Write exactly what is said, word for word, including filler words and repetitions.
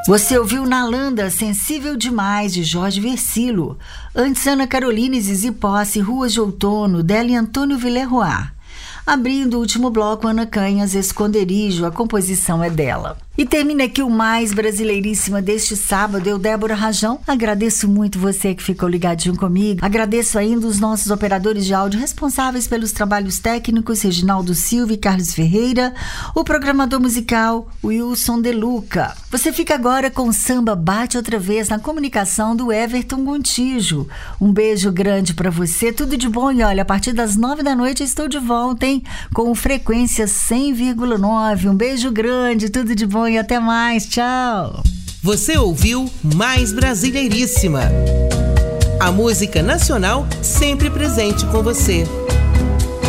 Você ouviu Nalanda, Sensível Demais, de Jorge Versilo. Antes, Ana Carolina e Zizi Posse, Ruas de Outono, dela e Antônio Villerroy. Abrindo o último bloco, Ana Canhas, Esconderijo, a composição é dela. E termina aqui o Mais Brasileiríssima deste sábado. Eu, Débora Rajão, agradeço muito você que ficou ligadinho comigo. Agradeço ainda os nossos operadores de áudio responsáveis pelos trabalhos técnicos, Reginaldo Silva e Carlos Ferreira, o programador musical, Wilson De Luca. Você fica agora com o Samba Bate Outra Vez na comunicação do Everton Gontijo. Um beijo grande pra você, tudo de bom. E olha, a partir das nove da noite eu estou de volta, hein? Com frequência cem vírgula nove. Um beijo grande, tudo de bom e até mais. Tchau. Você ouviu Mais Brasileiríssima. A música nacional sempre presente com você.